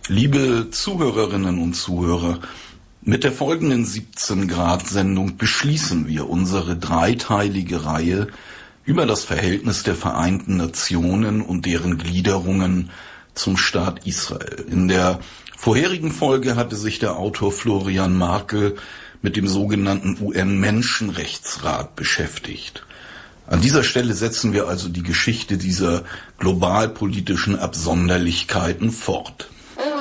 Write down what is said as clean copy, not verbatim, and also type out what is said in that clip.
Liebe Zuhörerinnen und Zuhörer, mit der folgenden 17-Grad-Sendung beschließen wir unsere dreiteilige Reihe über das Verhältnis der Vereinten Nationen und deren Gliederungen zum Staat Israel. In der vorherigen Folge hatte sich der Autor Florian Markel mit dem sogenannten UN-Menschenrechtsrat beschäftigt. An dieser Stelle setzen wir also die Geschichte dieser globalpolitischen Absonderlichkeiten fort.